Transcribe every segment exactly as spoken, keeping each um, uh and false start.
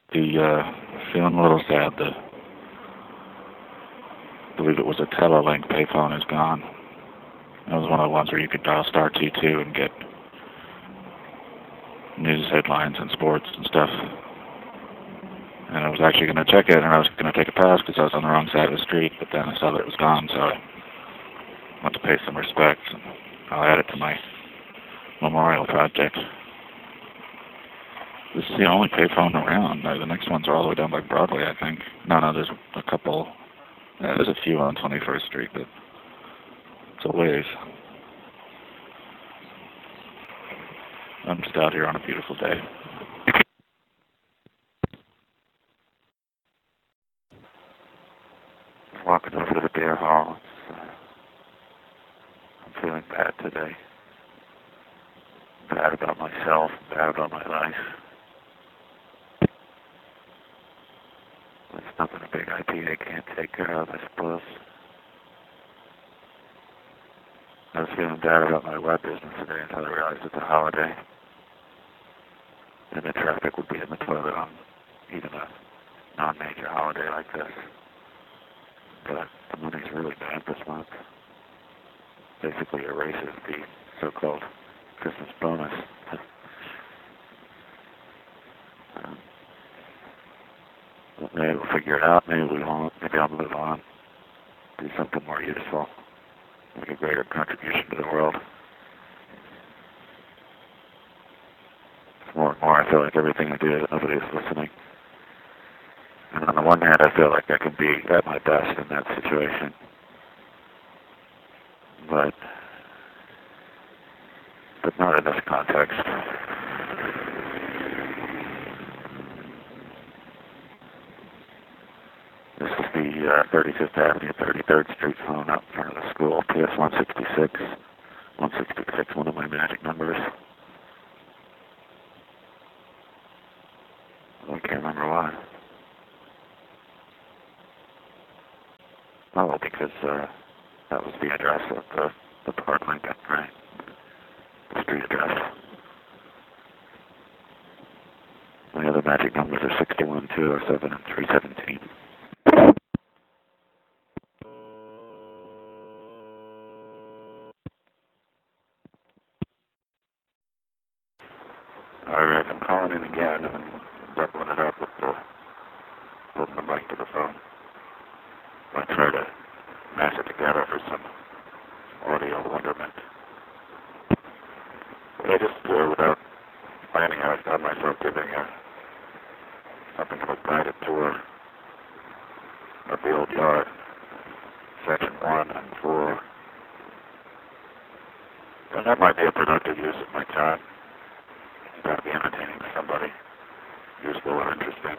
The uh, feeling a little sad. The I believe it was a Telelink payphone is gone. It was one of the ones where you could dial star two two and get news headlines and sports and stuff. And I was actually going to check it, and I was going to take a pass because I was on the wrong side of the street, but then I saw that it was gone, so I went to pay some respects, and I'll add it to my memorial project. This is the only payphone around. Uh, the next ones are all the way down by Broadway, I think. No, no, there's a couple. Uh, there's a few on twenty-first Street, but it's a ways. I'm just out here on a beautiful day. Walking over to the beer hall. It's, uh, I'm feeling bad today. Bad about myself, bad about my life. There's nothing a big I P A can't take care of, I suppose. I was feeling bad about my web business today until I realized it's a holiday. And the traffic would be in the toilet on even a non-major holiday like this. But the money's really bad this month. Basically erases the so-called Christmas bonus. um, maybe we'll figure it out. Maybe we won't. Maybe I'll move on. Do something more useful. Make a greater contribution to the world. More and more, I feel like everything I do, nobody is listening. And on the one hand, I feel like I can be at my best in that situation. But, but not in this context. This is the uh, thirty-fifth Avenue, thirty-third Street phone out in front of the school, P S one sixty-six. one sixty-six, one of my magic numbers. I can't remember why. Oh, because uh, that was the address of the, the Park Lincoln, right? The street address. My other magic numbers are sixty-one, two oh seven, and three seventeen. Alright, I'm calling in again and doubling it up with the holding the mic to the phone. I try to mash it together for some audio wonderment. But I just, uh, without planning, I found myself giving a, something of a guided tour of the old yard, section one and four. And that might be a productive use of my time. It's got to be entertaining to somebody, useful or interesting.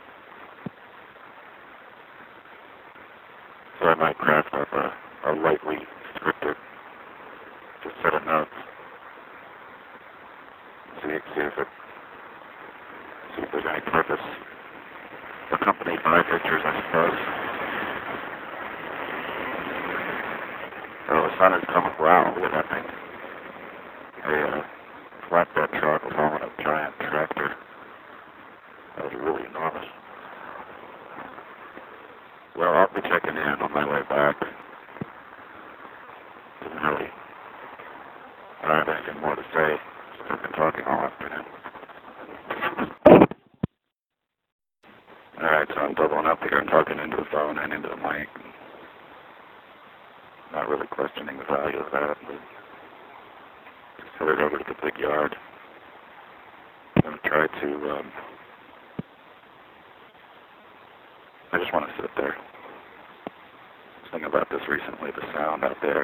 So I might craft up a, a lightly scripted just set of notes. See, see if it, see if there's any purpose. Accompanied by pictures, I suppose. Oh, the sun has come up. Wow, look at that thing. A uh, flatbed truck was hauling a giant tractor. That was really enormous. Well, I'll be checking in on my way back. Didn't really I don't have anything more to say. I've been talking all afternoon. Alright, so I'm doubling up here and talking into the phone and into the mic. Not really questioning the value of that. Just headed over to the big yard. I'm going to try to, um, I just want to sit there. I was thinking about this recently, the sound out there.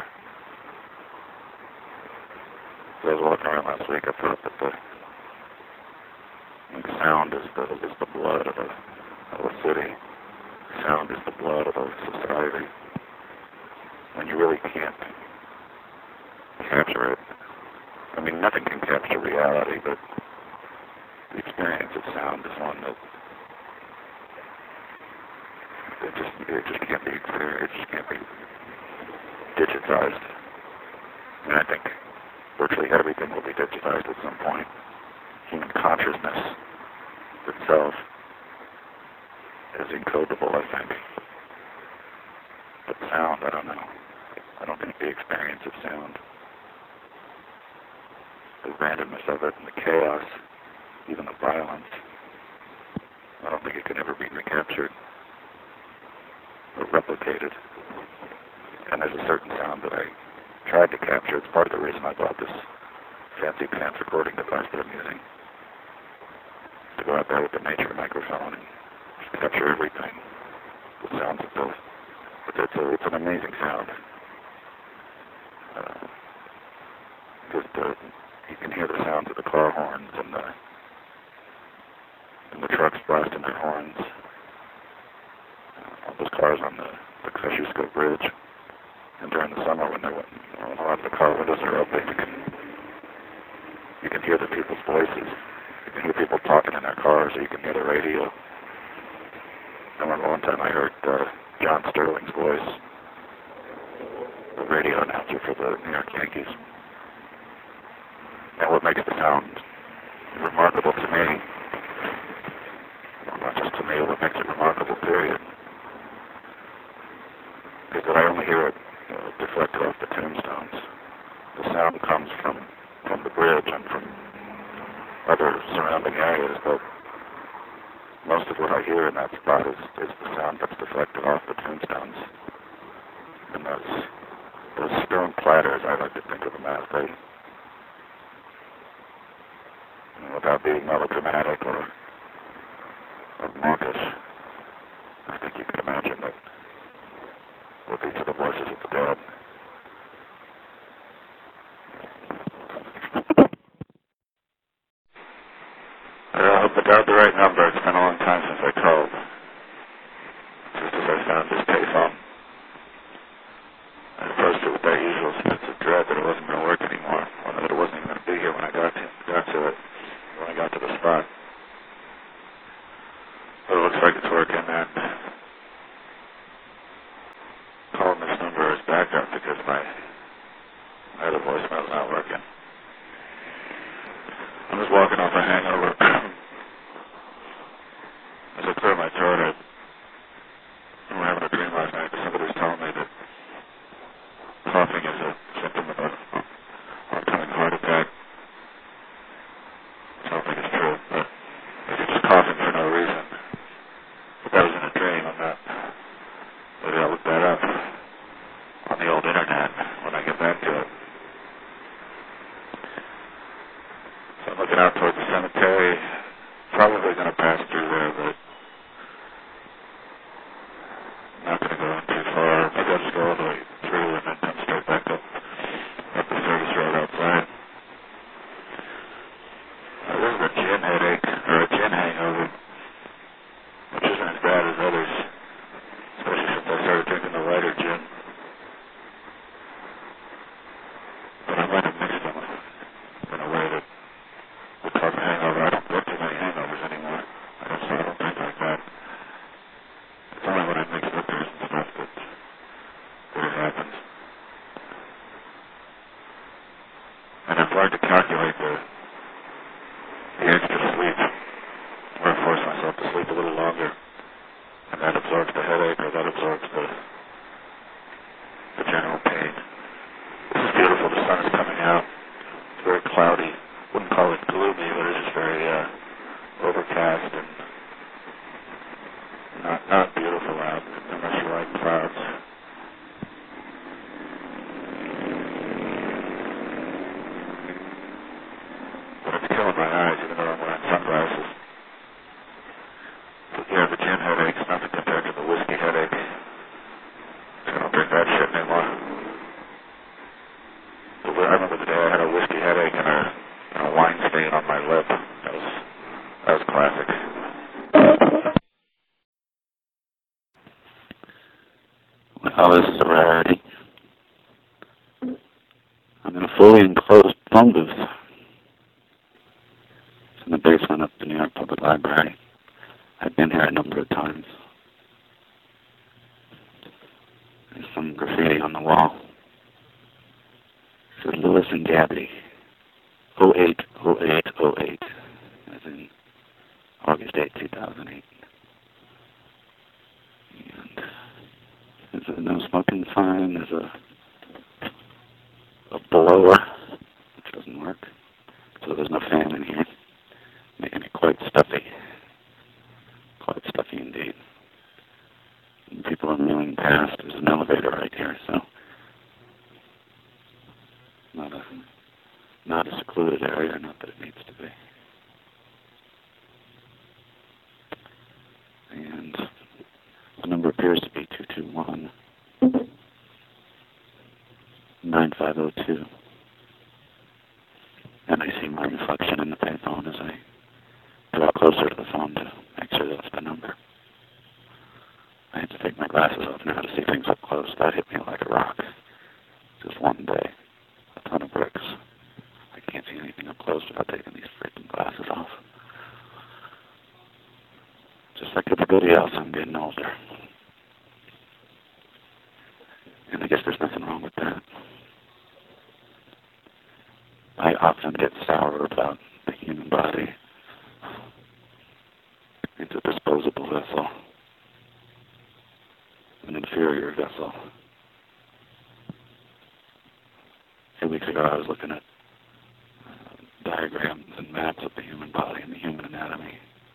As I was walking around last week, I thought that the like, sound is the, is the blood of a, of a city. Sound is the blood of a society. When you really can't capture it. I mean, nothing can capture reality, but the experience of sound is one that it just, it just can't be experienced. It just can't be digitized. And I think virtually everything will be digitized at some point. Human consciousness itself, is encodable, I think. But sound, I don't know. I don't think the experience of sound, the randomness of it and the chaos, even the violence, I don't think it can ever be recaptured or replicated. And there's a certain sound that I tried to capture. It's part of the reason I bought this fancy pants recording device that I'm using. To go out there with the nature microphone and just capture everything. The sounds of those. But it's, a, it's an amazing sound. Uh, just uh, you can hear the sounds of the car horns and the and the trucks blasting their horns. Uh, all those cars on the, the Kosciuszko Bridge. And during the summer when, when a lot of the car windows are open, you can you can hear the people's voices. You can hear people talking in their cars, or you can hear the radio. I remember one time I heard uh, John Sterling's voice, the radio announcer for the New York Yankees. And what makes the sound remarkable to me, well, not just to me, what makes it remarkable, period, is that I only hear it uh, deflected off the tombstones. The sound comes from, from the bridge and from other surrounding areas, but most of what I hear in that spot is, is the sound that's deflected off the tombstones. And those, those stone platters, I like to think of them as, they, you know, without being melodramatic or, or mawkish, I think you can imagine that with each of the voices of the dead. I hope I dialed the right number. It's been a long time since I called. Just as I found this payphone. I approached it with that usual sense of dread that it wasn't going to work anymore, or that it wasn't even going to be here when I got to, got to it, when I got to the spot. But it looks like it's working, and calling this number as backup because my, my other voicemail's not working. I'm just walking off a hangover. As I clear my throat, I, we were having a dream last night because somebody was telling me that coughing is a symptom of an oncoming heart attack. I don't think it's true, but if you're just coughing for no reason, if that was in a dream, I'm not, maybe I'll look that up on the old internet when I get back to it. So I'm looking out towards the cemetery, probably going to pass through there, but I'm not going to go in too far. Maybe I'll just go all the way through and then come straight back up, up the service road outside. Uh, this is a gin headache, or a gin hangover, which isn't as bad as others, especially since I started drinking the lighter gin. But I might have mixed them in a way that would cause a hangover. I don't get too many hangovers anymore. I don't, so I don't drink like that. It's only when I mix liquors and stuff that, that it happens. And I've learned to calculate the, the extra sleep, or I force myself to sleep a little longer, and that absorbs the headache, or that absorbs the, the general pain. This is beautiful. The sun is coming out. It's very cloudy. Wouldn't call it gloomy, but it's just very uh, overcast and not not beautiful out unless you like clouds. But it's killing my eyes, even though I'm wearing sunglasses. But yeah, the gin headache's nothing compared to the whiskey headache. So I don't drink that shit anymore. But I remember the day I had a whiskey headache and a and a wine stain on my lip. That was, that was classic. Well, this is a rarity. I'm in a fully enclosed phone booth. It's in the basement of the New York Public Library. I've been here a number of times. There's some graffiti on the wall. It says Lewis and Gabby. oh eight oh eight oh eight, as in August eighth, two thousand eight. There's a no smoking sign. There's a, a blower, which doesn't work. So there's no fan in here, making it quite stuffy. Quite stuffy indeed. And people are milling past. There's an elevator right here, so not a not a secluded area, not that it needs to be. And the number appears to be two two one, nine five zero two. And I see my reflection in the payphone as I draw closer to the phone to make sure that's the number. I had to take my glasses off now to see things up close. That hit me like a rock. Just one day. A ton of bricks. I can't see anything up close without taking these freaking glasses off. Just like everybody else, I'm getting older. And I guess there's nothing wrong with that. I often get sour about the human body. It's a disposable vessel. An inferior vessel. A few weeks ago I was looking at uh, diagrams and maps of the human body and the human anatomy.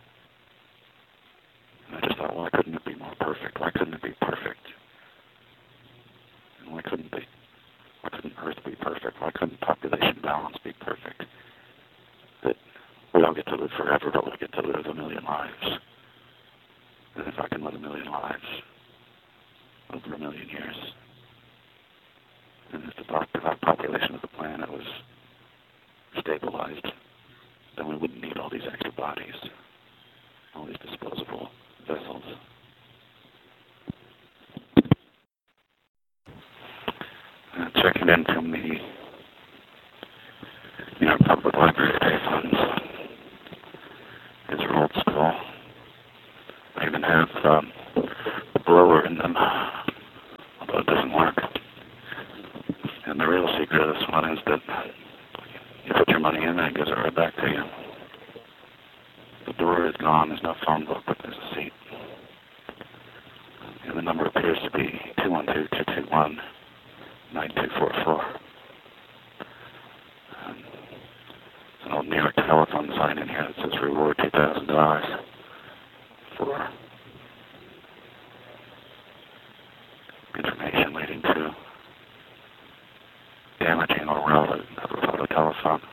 And I just thought, why couldn't it be more perfect? Why couldn't it be perfect? And why couldn't be? Why couldn't Earth be perfect? Why couldn't population balance be perfect? That we don't get to live forever, but we get to live a million lives. And if I can live a million lives over a million years, and if the population of the planet was stabilized, then we wouldn't need all these extra bodies, all these disposable vessels. Uh, checking in from the New York Public Library payphones. These are old school. They even have um, a blower in them, although it doesn't work. And the real secret of this one is that you put your money in and it gives it right back to you. The door is gone, there's no phone book, but there's a seat. And the number appears to be two one two, two two one, nine two four four. Um, there's an old New York telephone sign in here that says reward two thousand dollars for information leading to damaging or relevant of a photo telephone.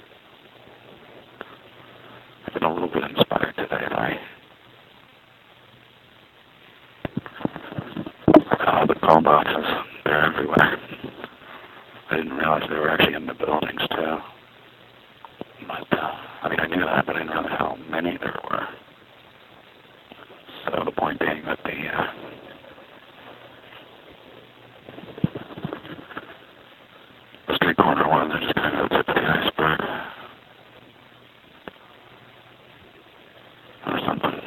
I've been a little bit inspired today by uh, the call boxes. They're everywhere. I didn't realize they were actually in the buildings too. But, uh, I mean, I knew that, but I didn't realize how many there were. So the point being that the uh, the street corner ones are just kind of the tip of the iceberg. Or something.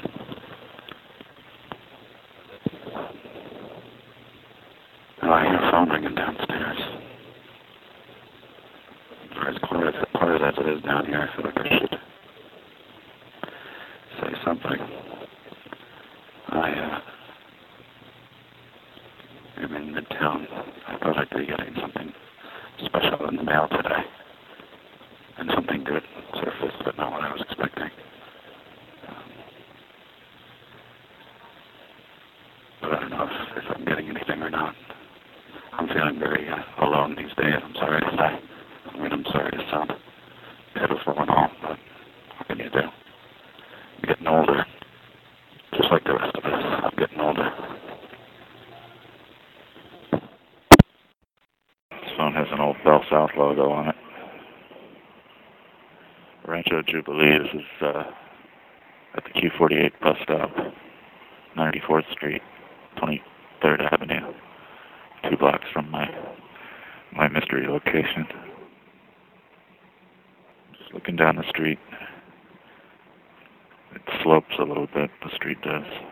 Oh, I hear a phone ringing downstairs. For as quiet as, quiet as it is down here, I feel like I should say something. I uh, am in Midtown. I thought I'd be getting something special in the mail today. And something good surfaced, but not what I was expecting. Um, but I don't know if, if I'm getting anything or not. I'm feeling very uh, alone these days, I'm sorry to say. I mean, I'm sorry to sound pitiful and all, but what can you do? I'm getting older. Just like the rest of us, I'm getting older. This phone has an old Bell South logo on it. Rancho Jubilee. This is uh, at the Q forty-eight bus stop, ninety-fourth Street, twenty-third Avenue, two blocks from my my mystery location. Just looking down the street. It slopes a little bit, the street does.